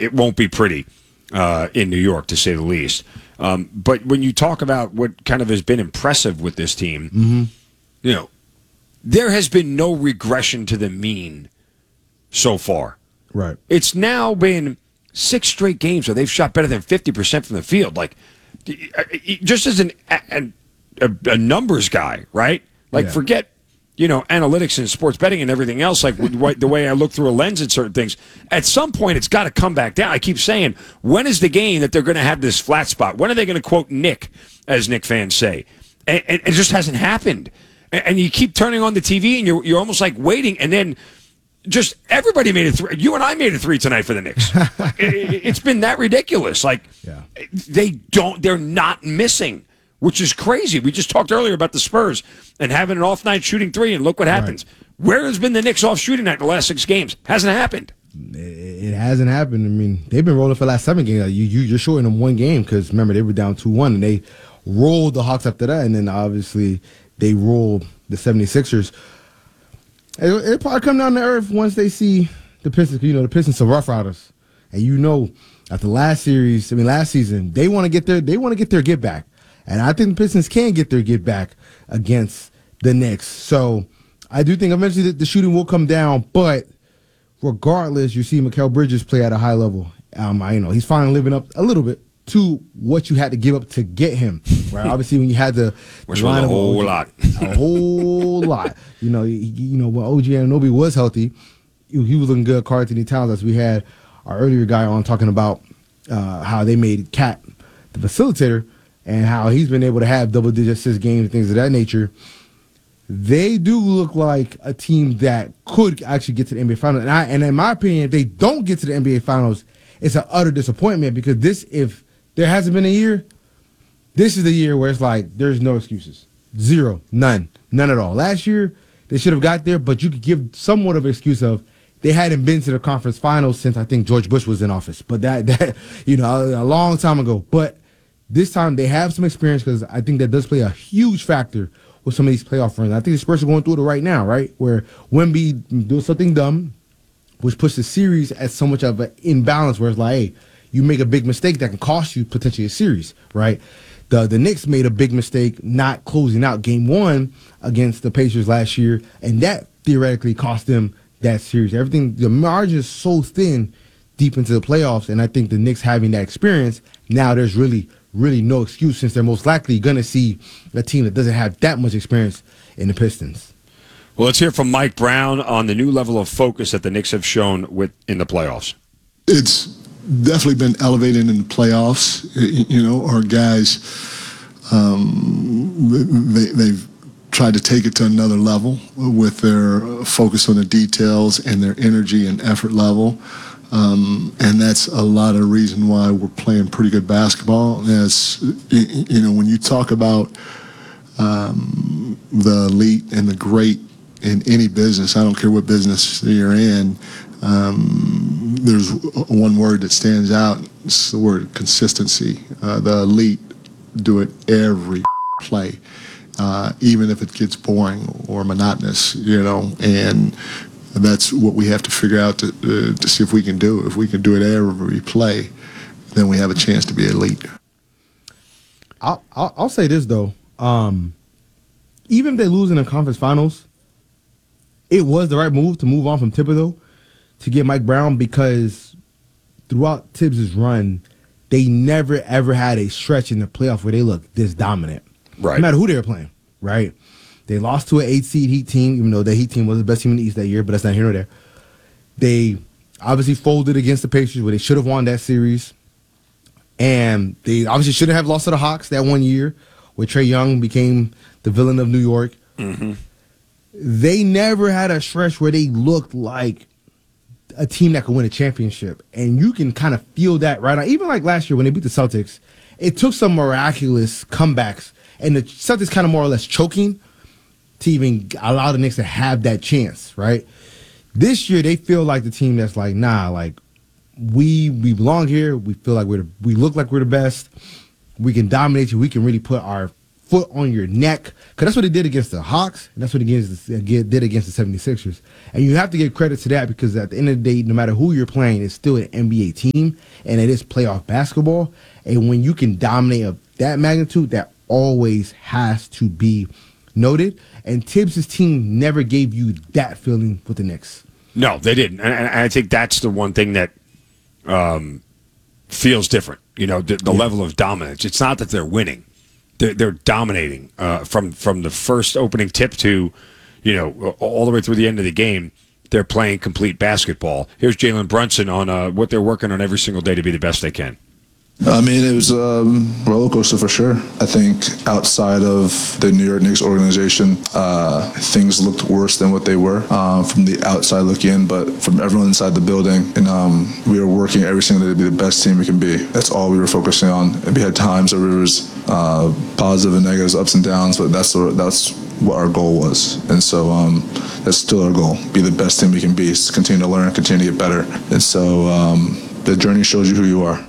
it won't be pretty in New York, to say the least. But when you talk about what kind of has been impressive with this team, there has been no regression to the mean so far. Right. It's now been 6 straight games where they've shot better than 50% from the field. Like, just as a numbers guy, right? Like, forget, analytics and sports betting and everything else, like the way I look through a lens at certain things. At some point, it's got to come back down. I keep saying, when is the game that they're going to have this flat spot? When are they going to quote Nick, as Nick fans say? And it just hasn't happened. And you keep turning on the TV, and you're almost like waiting, and then just everybody made a 3. You and I made a 3 tonight for the Knicks. It's been that ridiculous. Like, they're not missing, which is crazy. We just talked earlier about the Spurs and having an off night shooting 3, and look what happens. Right. Where has been the Knicks off shooting night in the last 6 games? Hasn't happened. It hasn't happened. I mean, they've been rolling for the last 7 games. Like, you're shorting them 1 game because, remember, they were down 2-1, and they rolled the Hawks after that, and then obviously they rolled the 76ers. It'll probably come down to earth once they see the Pistons. The Pistons are rough riders, and after last season, they want to get their get back, and I think the Pistons can get their get back against the Knicks. So I do think eventually the shooting will come down, but regardless, you see Mikal Bridges play at a high level. He's finally living up a little bit to what you had to give up to get him, right? Obviously, when you had which was a whole lot. When OG Anunoby was healthy, he was looking good. Karl-Anthony Towns, as we had our earlier guy on talking about how they made Cat the facilitator and how he's been able to have double-digit assist games and things of that nature. They do look like a team that could actually get to the NBA Finals. And in my opinion, if they don't get to the NBA Finals, it's an utter disappointment because if there hasn't been a year, this is the year where it's like there's no excuses. 0, none at all. Last year, they should have got there, but you could give somewhat of an excuse of they hadn't been to the conference finals since I think George Bush was in office. But that a long time ago. But this time they have some experience because I think that does play a huge factor with some of these playoff runs. I think the Spurs are going through it right now, right? Where Wemby does something dumb, which puts the series at so much of an imbalance where it's like, hey, you make a big mistake that can cost you potentially a series, right? The Knicks made a big mistake not closing out Game 1 against the Pacers last year, and that theoretically cost them that series. The margin is so thin deep into the playoffs, and I think the Knicks having that experience, now there's really no excuse since they're most likely going to see a team that doesn't have that much experience in the Pistons. Well, let's hear from Mike Brown on the new level of focus that the Knicks have shown in the playoffs. It's definitely been elevated in the playoffs. Our guys, they've tried to take it to another level with their focus on the details and their energy and effort level. And that's a lot of the reason why we're playing pretty good basketball. When you talk about the elite and the great in any business, I don't care what business you're in, there's one word that stands out. It's the word consistency. The elite do it every play, even if it gets boring or monotonous, and that's what we have to figure out to see if we can do. If we can do it every play, then we have a chance to be elite. I'll say this, though. Even if they lose in the conference finals, it was the right move to move on from Thibodeau to get Mike Brown because throughout Tibbs' run, they never, ever had a stretch in the playoff where they looked this dominant. Right. No matter who they were playing, right? They lost to an 8-seed Heat team, even though the Heat team was the best team in the East that year, but that's not here nor there. They obviously folded against the Pacers where they should have won that series. And they obviously shouldn't have lost to the Hawks that one year where Trae Young became the villain of New York. Mm-hmm. They never had a stretch where they looked like a team that could win a championship. And you can kind of feel that right now. Even like last year when they beat the Celtics, it took some miraculous comebacks. And the Celtics kind of more or less choking to even allow the Knicks to have that chance, right? This year, they feel like the team that's like, nah, like, we belong here. We feel like we look like we're the best. We can dominate you. We can really put our foot on your neck, because that's what they did against the Hawks, and that's what they did against the 76ers. And you have to give credit to that, because at the end of the day, no matter who you're playing, it's still an NBA team, and it is playoff basketball. And when you can dominate of that magnitude, that always has to be noted. And Tibbs' team never gave you that feeling with the Knicks. No, they didn't. And I think that's the one thing that feels different. The level of dominance. It's not that they're winning. They're dominating from the first opening tip to, all the way through the end of the game. They're playing complete basketball. Here's Jalen Brunson on what they're working on every single day to be the best they can. I mean, it was a roller coaster for sure. I think outside of the New York Knicks organization, things looked worse than what they were from the outside looking in, but from everyone inside the building. And we were working every single day to be the best team we can be. That's all we were focusing on. And we had times where there was positive and negatives, ups and downs, but that's what our goal was. And so that's still our goal. Be the best team we can be. Continue to learn, continue to get better. And so the journey shows you who you are.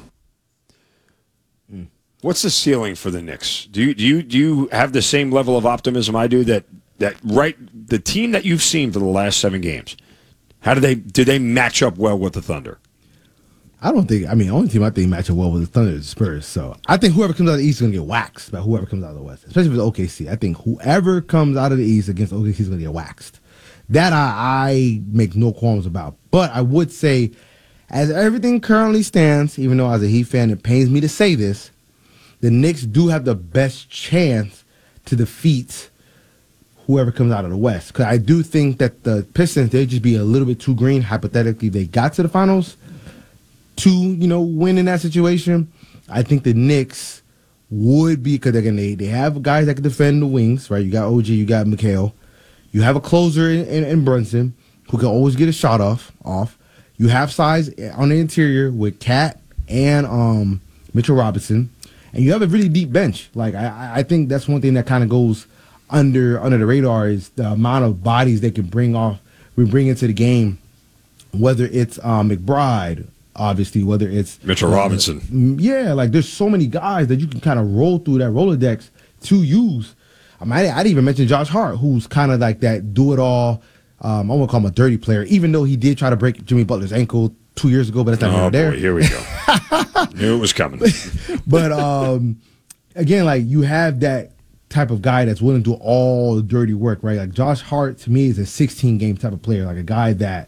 What's the ceiling for the Knicks? Do you have the same level of optimism I do that the team that you've seen for the last 7 games? Do they match up well with the Thunder? The only team I think match up well with the Thunder is the Spurs. So I think whoever comes out of the East is going to get waxed by whoever comes out of the West, especially with OKC. I think whoever comes out of the East against OKC is going to get waxed. That I make no qualms about. But I would say, as everything currently stands, even though as a Heat fan it pains me to say this, the Knicks do have the best chance to defeat whoever comes out of the West. Because I do think that the Pistons, they'd just be a little bit too green. Hypothetically, they got to the finals to, win in that situation. I think the Knicks would be, because they have guys that can defend the wings, right? You got OG, you got McHale. You have a closer in Brunson who can always get a shot off. You have size on the interior with Cat and Mitchell Robinson. And you have a really deep bench. Like I think that's one thing that kind of goes under the radar is the amount of bodies they can bring into the game. Whether it's McBride, obviously, whether it's Mitchell Robinson. Yeah, like there's so many guys that you can kind of roll through that Rolodex to use. I didn't even mention Josh Hart, who's kind of like that do-it-all. I won't call him a dirty player, even though he did try to break Jimmy Butler's ankle 2 years ago, but that's not there. Boy, here we go. Knew it was coming. But again, like you have that type of guy that's willing to do all the dirty work, right? Like Josh Hart to me is a 16-game type of player, like a guy that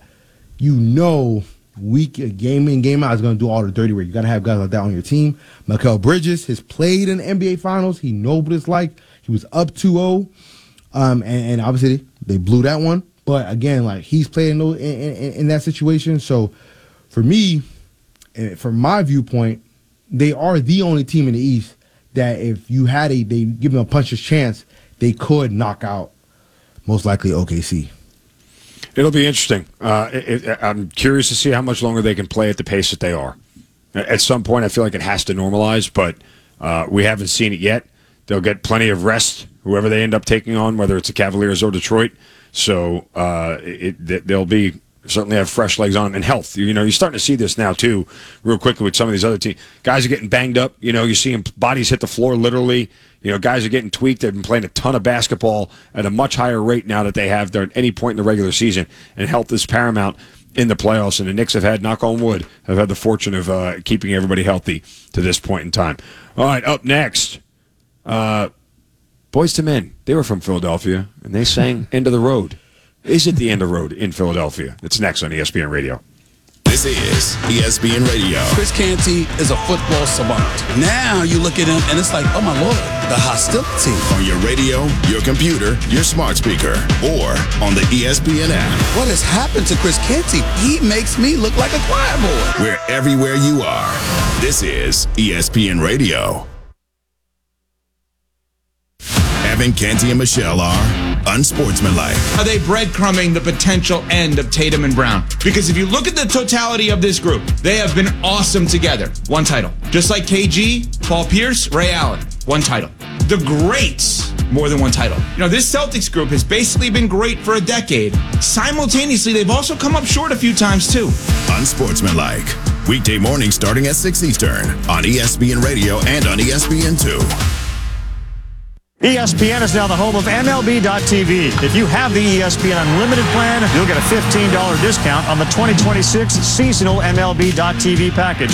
week game in, game out is going to do all the dirty work. You got to have guys like that on your team. Mikal Bridges has played in the NBA Finals. He knows what it's like. He was up 2-0, and obviously they blew that one. But again, like he's played in that situation. So for me, from my viewpoint, they are the only team in the East that if you had they give them a puncher's chance, they could knock out most likely OKC. It'll be interesting. I'm curious to see how much longer they can play at the pace that they are. At some point, I feel like it has to normalize, but we haven't seen it yet. They'll get plenty of rest, whoever they end up taking on, whether it's the Cavaliers or Detroit. So they'll be certainly have fresh legs on them and health. You're starting to see this now, too, real quickly with some of these other teams. Guys are getting banged up. You're seeing bodies hit the floor literally. Guys are getting tweaked. They've been playing a ton of basketball at a much higher rate now that they have there at any point in the regular season. And health is paramount in the playoffs. And the Knicks have had, knock on wood, have had the fortune of keeping everybody healthy to this point in time. All right, up next, Boyz II Men. They were from Philadelphia, and they sang End of the Road. Is it the end of the road in Philadelphia? It's next on ESPN Radio. This is ESPN Radio. Chris Canty is a football savant. Now you look at him, and it's like, oh, my Lord, the hostility. On your radio, your computer, your smart speaker, or on the ESPN app. What has happened to Chris Canty? He makes me look like a choir boy. We're everywhere you are. This is ESPN Radio. Evan, Canty, and Michelle are unsportsmanlike. Are they breadcrumbing the potential end of Tatum and Brown? Because if you look at the totality of this group, they have been awesome together. One title. Just like KG, Paul Pierce, Ray Allen. One title. The greats, more than one title. This Celtics group has basically been great for a decade. Simultaneously, they've also come up short a few times, too. Unsportsmanlike. Weekday mornings starting at 6 Eastern on ESPN Radio and on ESPN2. ESPN is now the home of MLB.tv. If you have the ESPN Unlimited plan, you'll get a $15 discount on the 2026 seasonal MLB.tv package.